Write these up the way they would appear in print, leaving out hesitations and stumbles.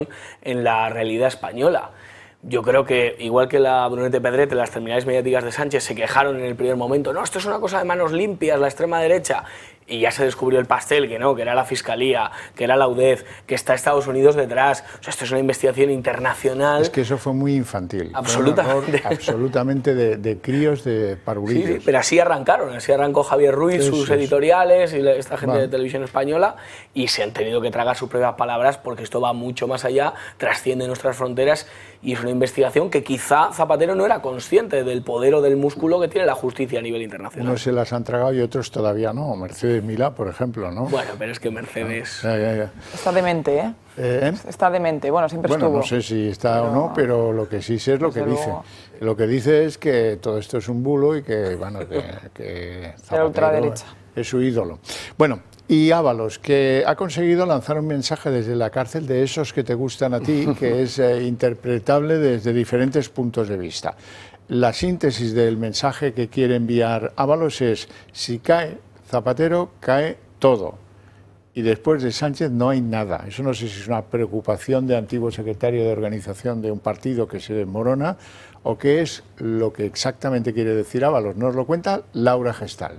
en la realidad española. Yo creo que, igual que la Brunete Pedrete, las terminales mediáticas de Sánchez se quejaron en el primer momento, no, esto es una cosa de manos limpias, la extrema derecha, y ya se descubrió el pastel, que no, que era la Fiscalía, que era la UDEF, que está Estados Unidos detrás. O sea, esto es una investigación internacional. Es que eso fue muy infantil. Absolutamente. Absolutamente de críos, de parvulillos. Sí, pero así arrancaron, así arrancó Javier Ruiz, sus editoriales y esta gente de Televisión Española, y se han tenido que tragar sus propias palabras porque esto va mucho más allá, trasciende nuestras fronteras, y es una investigación que quizá Zapatero no era consciente del poder o del músculo que tiene la justicia a nivel internacional. Unos se las han tragado y otros todavía no. Mercedes Milá, por ejemplo, ¿no? Bueno, pero es que Mercedes... Está demente, ¿eh? Está demente, bueno, siempre estuvo. No sé si está o no, pero lo que sí sé es lo que dice. Lo que dice es que todo esto es un bulo y que, bueno, que la ultraderecha es su ídolo. Bueno, y Ábalos, que ha conseguido lanzar un mensaje desde la cárcel de esos que te gustan a ti, que es interpretable desde diferentes puntos de vista. La síntesis del mensaje que quiere enviar Ábalos es: si cae Zapatero, cae todo. Y después de Sánchez no hay nada. Eso no sé si es una preocupación de antiguo secretario de organización de un partido que se desmorona o qué es lo que exactamente quiere decir Ábalos. Nos lo cuenta Laura Gestal.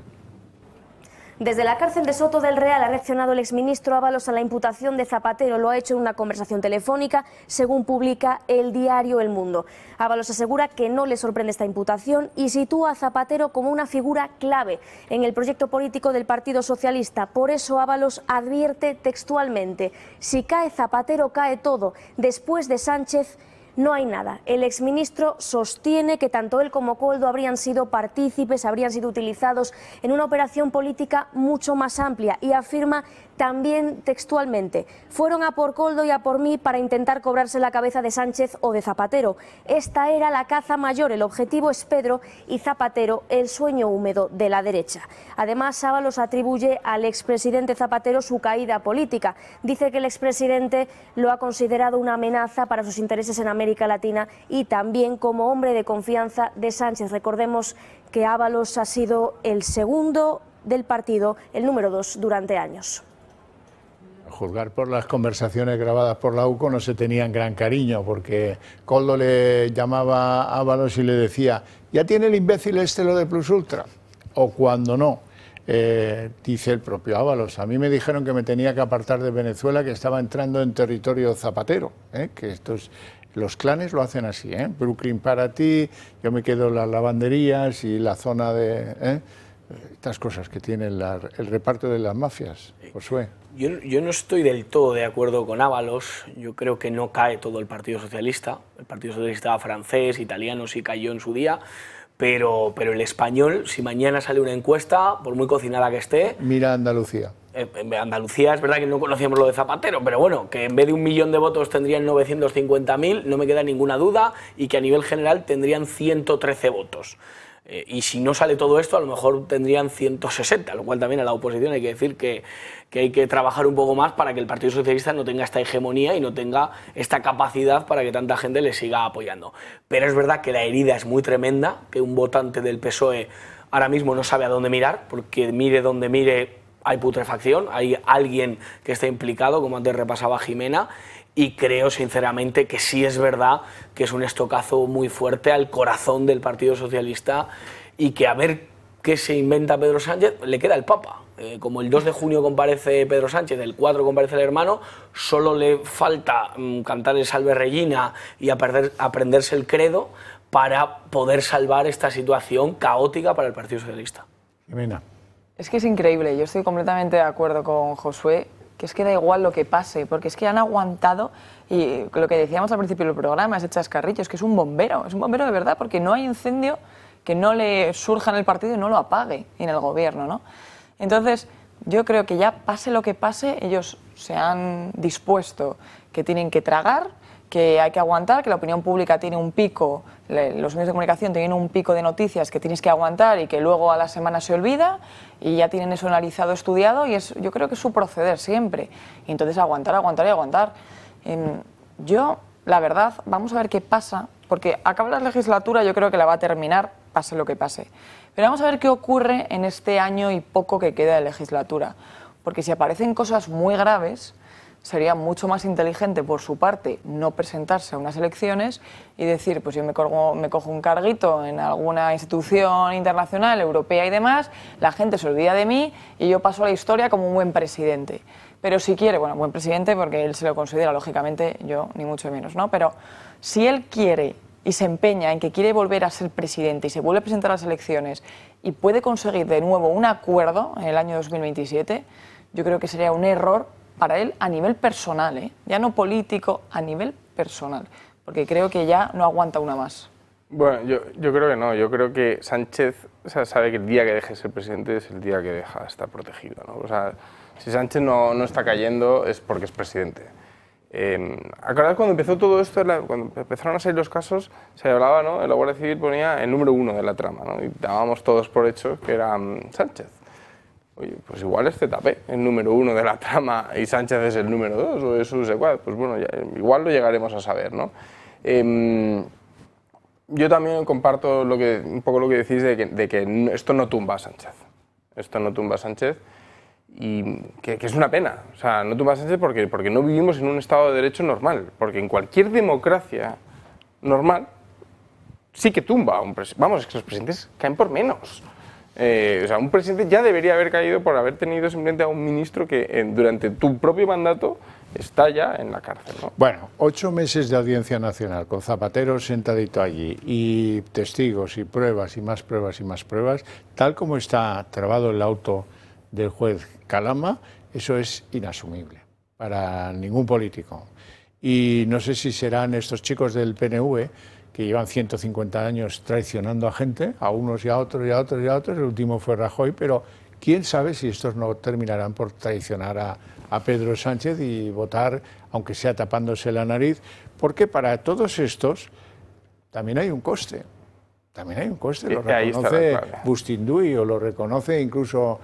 Desde la cárcel de Soto del Real ha reaccionado el exministro Ábalos a la imputación de Zapatero. Lo ha hecho en una conversación telefónica, según publica el diario El Mundo. Ábalos asegura que no le sorprende esta imputación y sitúa a Zapatero como una figura clave en el proyecto político del Partido Socialista. Por eso Ábalos advierte textualmente: si cae Zapatero, cae todo. Después de Sánchez no hay nada. El exministro sostiene que tanto él como Koldo habrían sido partícipes, habrían sido utilizados en una operación política mucho más amplia, y afirma también textualmente: fueron a por Koldo y a por mí para intentar cobrarse la cabeza de Sánchez o de Zapatero. Esta era la caza mayor, el objetivo es Pedro y Zapatero, el sueño húmedo de la derecha. Además, Ábalos atribuye al expresidente Zapatero su caída política. Dice que el expresidente lo ha considerado una amenaza para sus intereses en América Latina y también como hombre de confianza de Sánchez. Recordemos que Ábalos ha sido el segundo del partido, el número 2 durante años. A juzgar por las conversaciones grabadas por la UCO no se tenían gran cariño, porque Koldo le llamaba a Ábalos y le decía: ¿ya tiene el imbécil este lo de Plus Ultra? O cuando no, dice el propio Ábalos: a mí me dijeron que me tenía que apartar de Venezuela, que estaba entrando en territorio zapatero, que estos... Los clanes lo hacen así, Brooklyn para ti, yo me quedo en las lavanderías y la zona de... estas cosas que tiene el reparto de las mafias, Josué. Yo no estoy del todo de acuerdo con Ábalos. Yo creo que no cae todo el Partido Socialista. El Partido Socialista francés, italiano sí cayó en su día, pero el español, si mañana sale una encuesta, por muy cocinada que esté... Mira Andalucía. Andalucía es verdad que no conocíamos lo de Zapatero, pero bueno, que en vez de 1 millón de votos tendrían 950.000, no me queda ninguna duda, y que a nivel general tendrían 113 votos. Y si no sale todo esto, a lo mejor tendrían 160, lo cual también a la oposición hay que decir que hay que trabajar un poco más para que el Partido Socialista no tenga esta hegemonía y no tenga esta capacidad para que tanta gente le siga apoyando. Pero es verdad que la herida es muy tremenda, que un votante del PSOE ahora mismo no sabe a dónde mirar, porque mire donde mire hay putrefacción, hay alguien que está implicado, como antes repasaba Jimena, y creo sinceramente que sí es verdad que es un estocazo muy fuerte al corazón del Partido Socialista, y que a ver qué se inventa Pedro Sánchez, le queda el Papa. Como el 2 de junio comparece Pedro Sánchez, el 4 comparece el hermano, solo le falta cantar el Salve Regina y aprenderse el credo para poder salvar esta situación caótica para el Partido Socialista. Jimena. Es que es increíble, yo estoy completamente de acuerdo con Josué, que es que da igual lo que pase, porque es que han aguantado, y lo que decíamos al principio del programa, ese chascarrillo, es que es un bombero de verdad, porque no hay incendio que no le surja en el partido y no lo apague en el gobierno, ¿no? Entonces, yo creo que ya pase lo que pase, ellos se han dispuesto que tienen que tragar, que hay que aguantar, que la opinión pública tiene un pico, los medios de comunicación tienen un pico de noticias que tienes que aguantar y que luego a la semana se olvida, y ya tienen eso analizado, estudiado, y yo creo que es su proceder siempre. Y entonces aguantar, aguantar y aguantar. Yo, la verdad, vamos a ver qué pasa, porque acaba la legislatura, yo creo que la va a terminar, pase lo que pase. Pero vamos a ver qué ocurre en este año y poco que queda de legislatura, porque si aparecen cosas muy graves, sería mucho más inteligente por su parte no presentarse a unas elecciones y decir, pues yo me cojo un carguito en alguna institución internacional, europea y demás, la gente se olvida de mí y yo paso a la historia como un buen presidente. Pero si quiere, bueno, buen presidente porque él se lo considera, lógicamente, yo ni mucho menos, ¿no? Pero si él quiere y se empeña en que quiere volver a ser presidente y se vuelve a presentar a las elecciones y puede conseguir de nuevo un acuerdo en el año 2027, yo creo que sería un error para él a nivel personal, ya no político, a nivel personal, porque creo que ya no aguanta una más. Bueno, yo creo que no, yo creo que Sánchez sabe que el día que deje de ser presidente es el día que deja de estar protegido, ¿no? O sea, si Sánchez no está cayendo es porque es presidente. Acordad cuando empezó todo esto, cuando empezaron a salir los casos, se hablaba, ¿no? La Guardia Civil ponía el número 1 de la trama, ¿no? Y dábamos todos por hecho que era Sánchez. Oye, pues igual es ZP el número 1 de la trama y Sánchez es el número 2 o es su secuaz. Pues bueno, igual lo llegaremos a saber, ¿no? Yo también comparto un poco lo que decís de que esto no tumba a Sánchez. Esto no tumba a Sánchez y que es una pena. O sea, no tumba a Sánchez porque no vivimos en un Estado de Derecho normal. Porque en cualquier democracia normal sí que tumba a un presidente. Vamos, es que los presidentes caen por menos. O sea, un presidente ya debería haber caído por haber tenido simplemente a un ministro que durante tu propio mandato está ya en la cárcel, ¿no? Bueno, 8 meses de Audiencia Nacional con Zapatero sentadito allí y testigos y pruebas y más pruebas y más pruebas, tal como está trabado el auto del juez Calama, eso es inasumible para ningún político. Y no sé si serán estos chicos del PNV que llevan 150 años traicionando a gente, a unos y a otros y a otros y a otros, el último fue Rajoy, pero quién sabe si estos no terminarán por traicionar a Pedro Sánchez y votar, aunque sea tapándose la nariz, porque para todos estos también hay un coste. También hay un coste, lo reconoce Bustinduy o lo reconoce incluso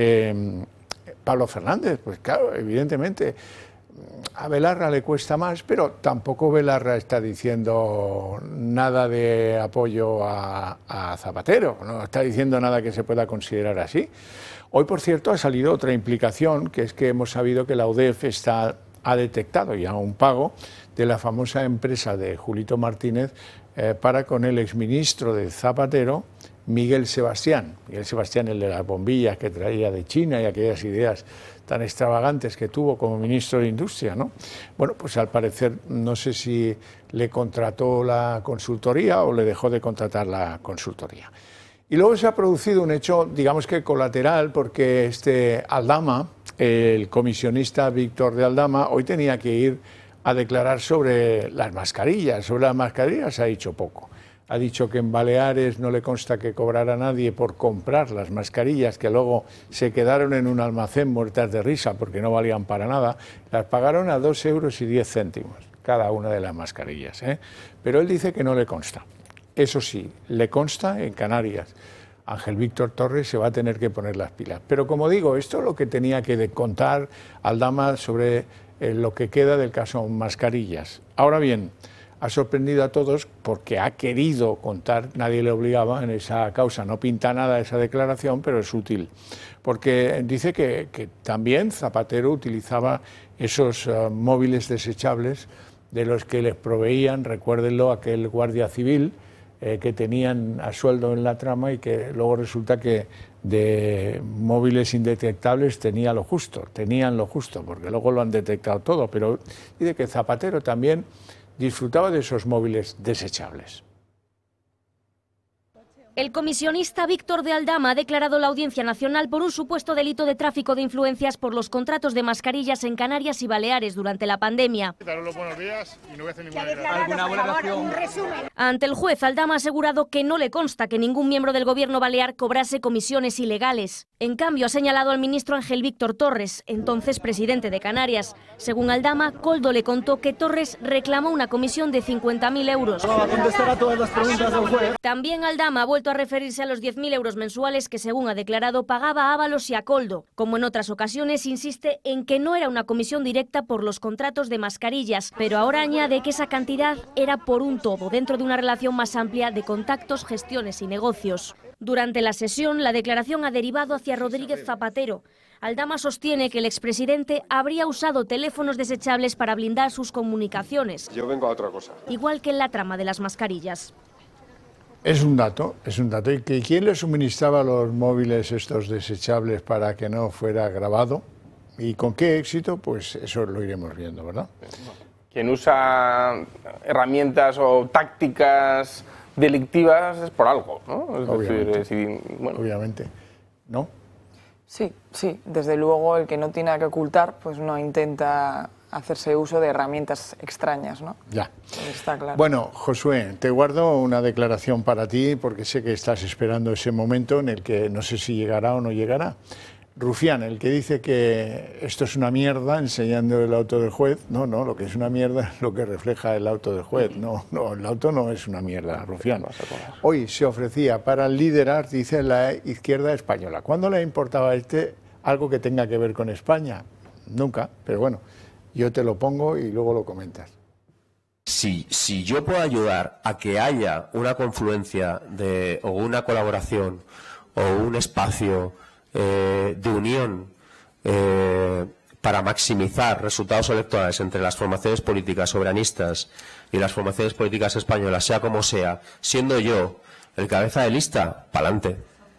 Pablo Fernández. Pues claro, evidentemente a Belarra le cuesta más, pero tampoco Belarra está diciendo nada de apoyo a Zapatero, no está diciendo nada que se pueda considerar así. Hoy, por cierto, ha salido otra implicación, que es que hemos sabido que la UDEF ha detectado ya un pago de la famosa empresa de Julito Martínez para con el exministro de Zapatero, Miguel Sebastián. Miguel Sebastián, el de las bombillas que traía de China y aquellas ideas tan extravagantes que tuvo como ministro de Industria, ¿no? Bueno, pues al parecer no sé si le contrató la consultoría o le dejó de contratar la consultoría. Y luego se ha producido un hecho, digamos que colateral, porque Aldama, el comisionista Víctor de Aldama, hoy tenía que ir a declarar sobre las mascarillas. Sobre las mascarillas ha dicho poco. Ha dicho que en Baleares no le consta que cobrara a nadie por comprar las mascarillas, que luego se quedaron en un almacén muertas de risa porque no valían para nada. Las pagaron a 2,10 € cada una de las mascarillas, ¿eh? Pero él dice que no le consta. Eso sí, le consta en Canarias. Ángel Víctor Torres se va a tener que poner las pilas. Pero como digo, esto es lo que tenía que contar Aldama sobre lo que queda del caso mascarillas. Ahora bien, ha sorprendido a todos porque ha querido contar, nadie le obligaba en esa causa, no pinta nada esa declaración, pero es útil, porque dice que también Zapatero utilizaba esos móviles desechables de los que les proveían, recuérdenlo, aquel guardia civil que tenían a sueldo en la trama y que luego resulta que de móviles indetectables tenían lo justo, porque luego lo han detectado todo, pero dice que Zapatero también disfrutaba de esos móviles desechables. El comisionista Víctor de Aldama ha declarado la Audiencia Nacional por un supuesto delito de tráfico de influencias por los contratos de mascarillas en Canarias y Baleares durante la pandemia. Ante el juez, Aldama ha asegurado que no le consta que ningún miembro del gobierno balear cobrase comisiones ilegales. En cambio, ha señalado al ministro Ángel Víctor Torres, entonces presidente de Canarias. Según Aldama, Koldo le contó que Torres reclamó una comisión de 50.000 euros. También Aldama ha vuelto a referirse a los 10.000 euros mensuales que, según ha declarado, pagaba a Ábalos y a Koldo. Como en otras ocasiones, insiste en que no era una comisión directa por los contratos de mascarillas, pero ahora añade que esa cantidad era por un todo, dentro de una relación más amplia de contactos, gestiones y negocios. Durante la sesión, la declaración ha derivado hacia Rodríguez Zapatero. Aldama sostiene que el expresidente habría usado teléfonos desechables para blindar sus comunicaciones. Yo vengo a otra cosa. Igual que en la trama de las mascarillas. Es un dato. ¿Y que quién le suministraba los móviles estos desechables para que no fuera grabado? ¿Y con qué éxito? Pues eso lo iremos viendo, ¿verdad? Quien usa herramientas o tácticas delictivas es por algo, ¿no? Obviamente. ¿No? Sí, desde luego el que no tiene nada que ocultar, pues no intenta hacerse uso de herramientas extrañas, ¿no? Ya. Está claro. Bueno, Josué, te guardo una declaración para ti porque sé que estás esperando ese momento en el que no sé si llegará o no llegará. Rufián, el que dice que esto es una mierda enseñando el auto del juez. No, lo que es una mierda es lo que refleja el auto del juez. No, el auto no es una mierda, Rufián. Hoy se ofrecía para liderar, dice, la izquierda española. ¿Cuándo le importaba a algo que tenga que ver con España? Nunca, pero bueno, yo te lo pongo y luego lo comentas. Si yo puedo ayudar a que haya una confluencia o una colaboración o un espacio de unión para maximizar resultados electorales entre las formaciones políticas soberanistas y las formaciones políticas españolas, sea como sea, siendo yo el cabeza de lista, pa'lante.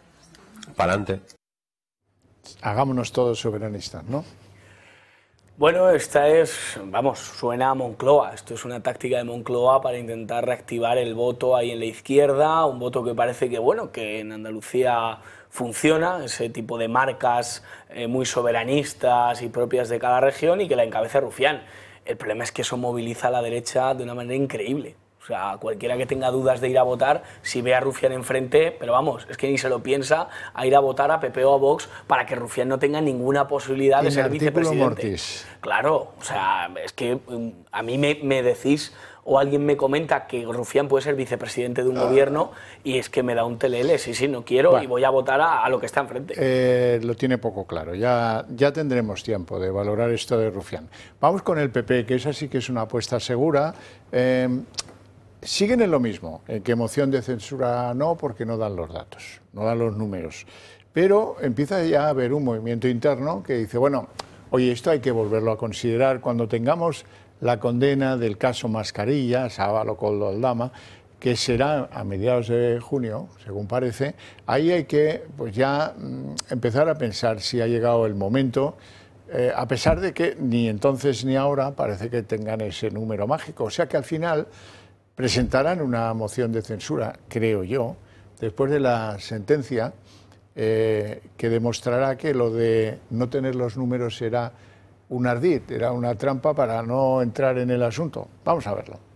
Hagámonos todos soberanistas, ¿no? Bueno, suena a Moncloa. Esto es una táctica de Moncloa para intentar reactivar el voto ahí en la izquierda, un voto que parece que en Andalucía funciona, ese tipo de marcas muy soberanistas y propias de cada región, y que la encabeza Rufián. El problema es que eso moviliza a la derecha de una manera increíble. O sea, cualquiera que tenga dudas de ir a votar, si ve a Rufián enfrente, pero vamos, es que ni se lo piensa, a ir a votar a PP o a Vox para que Rufián no tenga ninguna posibilidad de ser vicepresidente. Mortis. Claro, o sea, es que a mí me decís o alguien me comenta que Rufián puede ser vicepresidente de un gobierno y es que me da un telele, sí, no quiero, bueno, y voy a votar a lo que está enfrente. Lo tiene poco claro, ya tendremos tiempo de valorar esto de Rufián. Vamos con el PP, que esa sí que es una apuesta segura. Siguen en lo mismo, en que moción de censura no, porque no dan los datos, no dan los números. Pero empieza ya a haber un movimiento interno que dice, bueno, oye, esto hay que volverlo a considerar cuando tengamos la condena del caso Mascarillas, Ábalos, Koldo, Aldama, que será a mediados de junio, según parece. Ahí hay que pues ya empezar a pensar si ha llegado el momento, a pesar de que ni entonces ni ahora parece que tengan ese número mágico. O sea que al final presentarán una moción de censura, creo yo, después de la sentencia, que demostrará que lo de no tener los números era un ardid, era una trampa para no entrar en el asunto. Vamos a verlo.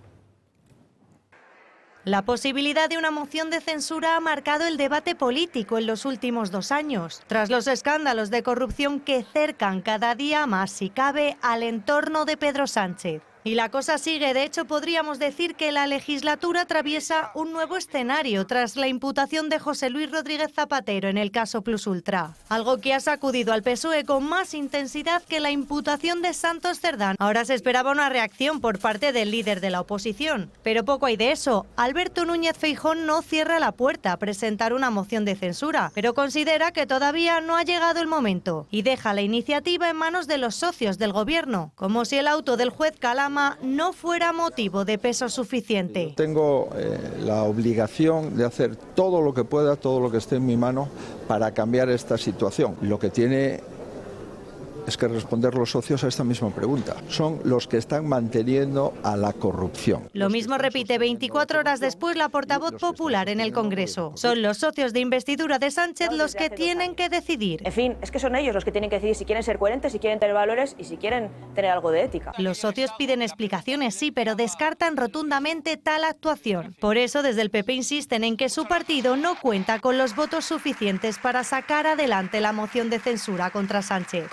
La posibilidad de una moción de censura ha marcado el debate político en los últimos 2 años, tras los escándalos de corrupción que cercan cada día más, si cabe, al entorno de Pedro Sánchez. Y la cosa sigue, de hecho podríamos decir que la legislatura atraviesa un nuevo escenario tras la imputación de José Luis Rodríguez Zapatero en el caso Plus Ultra. Algo que ha sacudido al PSOE con más intensidad que la imputación de Santos Cerdán. Ahora se esperaba una reacción por parte del líder de la oposición, pero poco hay de eso. Alberto Núñez Feijóo no cierra la puerta a presentar una moción de censura, pero considera que todavía no ha llegado el momento y deja la iniciativa en manos de los socios del gobierno, como si el auto del juez Calama no fuera motivo de peso suficiente. Tengo la obligación de hacer todo lo que pueda, todo lo que esté en mi mano para cambiar esta situación. Lo que tiene es que responder los socios a esta misma pregunta. Son los que están manteniendo a la corrupción. Lo mismo repite 24 horas después la portavoz popular en el Congreso. Son los socios de investidura de Sánchez los que tienen que decidir. En fin, es que son ellos los que tienen que decidir si quieren ser coherentes, si quieren tener valores y si quieren tener algo de ética. Los socios piden explicaciones, sí, pero descartan rotundamente tal actuación. Por eso, desde el PP insisten en que su partido no cuenta con los votos suficientes para sacar adelante la moción de censura contra Sánchez. Como le ha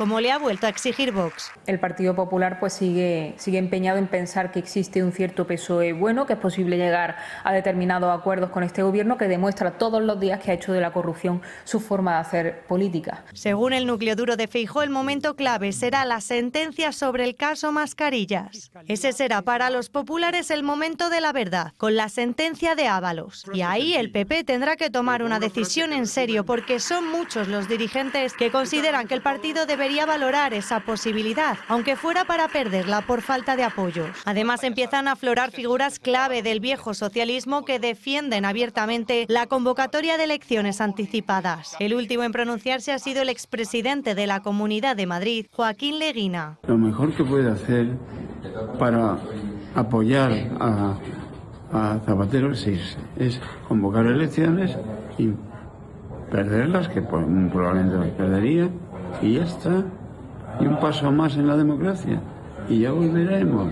vuelto a exigir Vox. El Partido Popular pues sigue empeñado en pensar que existe un cierto PSOE bueno, que es posible llegar a determinados acuerdos con este gobierno, que demuestra todos los días que ha hecho de la corrupción su forma de hacer política. Según el núcleo duro de Feijóo, el momento clave será la sentencia sobre el caso Mascarillas. Ese será para los populares el momento de la verdad, con la sentencia de Ábalos. Y ahí el PP tendrá que tomar una decisión en serio, porque son muchos los dirigentes que consideran que el partido debería valorar esa posibilidad, aunque fuera para perderla por falta de apoyos. Además, empiezan a aflorar figuras clave del viejo socialismo que defienden abiertamente la convocatoria de elecciones anticipadas. El último en pronunciarse ha sido el expresidente de la Comunidad de Madrid, Joaquín Leguina. Lo mejor que puede hacer para apoyar a Zapatero es convocar elecciones y perderlas, que probablemente las perdería, y ya está. Y un paso más en la democracia, y ya volveremos.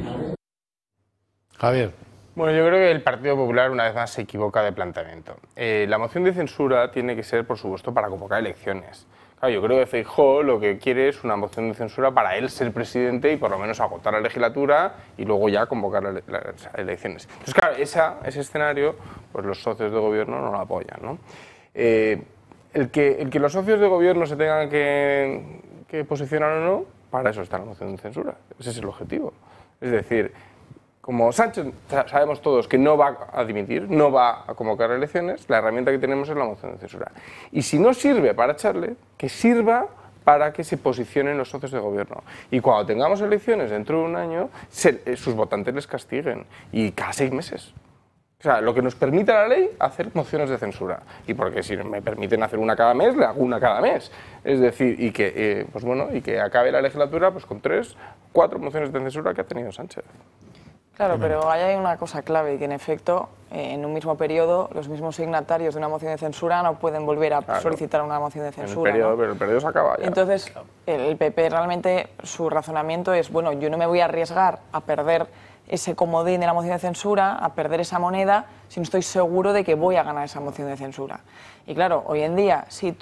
Javier. Bueno, yo creo que el Partido Popular una vez más se equivoca de planteamiento. La moción de censura tiene que ser, por supuesto, para convocar elecciones. Claro, yo creo que Feijóo lo que quiere es una moción de censura para él ser presidente y por lo menos agotar la legislatura y luego ya convocar las elecciones. Entonces, claro, ese escenario, pues los socios de gobierno no lo apoyan, ¿no? El que los socios de gobierno se tengan que posicionar o no, para eso está la moción de censura. Ese es el objetivo. Es decir, como Sánchez sabemos todos que no va a dimitir, no va a convocar elecciones, la herramienta que tenemos es la moción de censura. Y si no sirve para echarle, que sirva para que se posicionen los socios de gobierno. Y cuando tengamos elecciones dentro de un año, sus votantes les castiguen. Y cada 6 meses. O sea, lo que nos permite la ley, hacer mociones de censura. Y porque si me permiten hacer una cada mes, le hago una cada mes. Es decir, y que, pues bueno, y que acabe la legislatura pues con 3, 4 mociones de censura que ha tenido Sánchez. Claro, pero ahí hay una cosa clave, que en efecto, en un mismo periodo, los mismos signatarios de una moción de censura no pueden volver a solicitar una moción de censura. Pero el periodo se acaba ya. Entonces, el PP realmente, su razonamiento es, bueno, yo no me voy a arriesgar a perder ese comodín de la moción de censura, a perder esa moneda, si no estoy seguro de que voy a ganar esa moción de censura. Y claro, hoy en día, si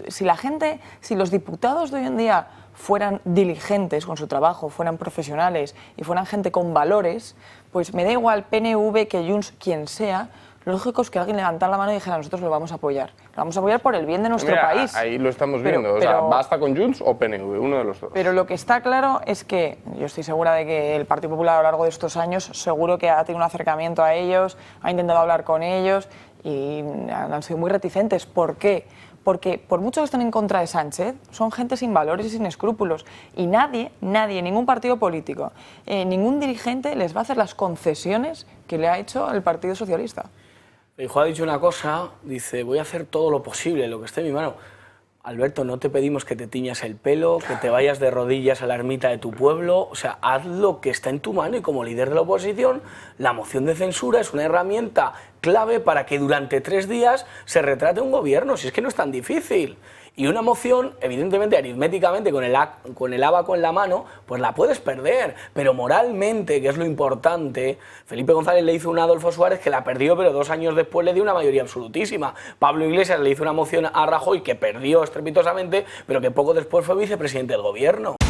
los diputados de hoy en día fueran diligentes con su trabajo, fueran profesionales y fueran gente con valores, pues me da igual PNV que Junts, quien sea, lo lógico es que alguien levantara la mano y dijera, nosotros lo vamos a apoyar. Lo vamos a apoyar por el bien de nuestro país. Ahí lo estamos viendo, o sea, basta con Junts o PNV, uno de los dos. Pero lo que está claro es que, yo estoy segura de que el Partido Popular a lo largo de estos años seguro que ha tenido un acercamiento a ellos, ha intentado hablar con ellos y han sido muy reticentes. ¿Por qué? Porque por mucho que estén en contra de Sánchez, son gente sin valores y sin escrúpulos. Y nadie, ningún partido político, ningún dirigente les va a hacer las concesiones que le ha hecho el Partido Socialista. Feijóo ha dicho una cosa, dice, voy a hacer todo lo posible, lo que esté en mi mano. Alberto, no te pedimos que te tiñas el pelo, que te vayas de rodillas a la ermita de tu pueblo, o sea, haz lo que está en tu mano y como líder de la oposición, la moción de censura es una herramienta clave para que durante 3 días se retrate un gobierno, si es que no es tan difícil. Y una moción, evidentemente, aritméticamente, con el abaco en la mano, pues la puedes perder. Pero moralmente, que es lo importante, Felipe González le hizo una a Adolfo Suárez que la perdió, pero 2 años después le dio una mayoría absolutísima. Pablo Iglesias le hizo una moción a Rajoy que perdió estrepitosamente, pero que poco después fue vicepresidente del gobierno.